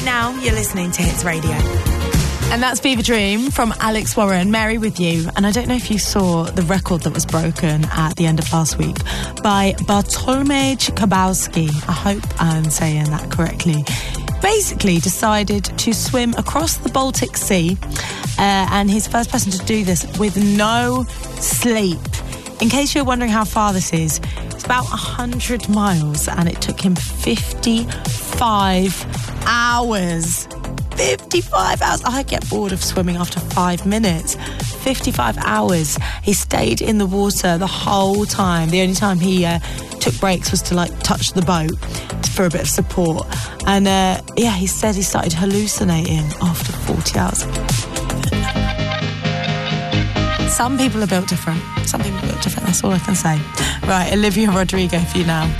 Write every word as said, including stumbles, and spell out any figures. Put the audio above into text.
now, you're listening to Hits Radio. And that's Fever Dream from Alex Warren, Mary with You. And I don't know if you saw the record that was broken at the end of last week by Bartłomiej Kabowski. I hope I'm saying that correctly. Basically decided to swim across the Baltic Sea, uh, and he's the first person to do this with no sleep. In case you're wondering how far this is, it's about one hundred miles, and it took him fifty-five hours. fifty-five hours. I get bored of swimming after five minutes. fifty-five hours. He stayed in the water the whole time. The only time he uh, took breaks was to like touch the boat for a bit of support. And uh, yeah, he said he started hallucinating after forty hours. Some people are built different. Some people are built different. That's all I can say. Right, Olivia Rodrigo for you now.